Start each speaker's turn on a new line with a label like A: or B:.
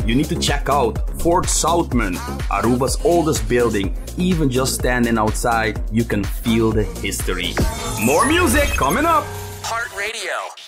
A: you need to check out Fort Southman, Aruba's oldest building. Even just standing outside, you can feel the history. More music coming up.
B: Heart Radio.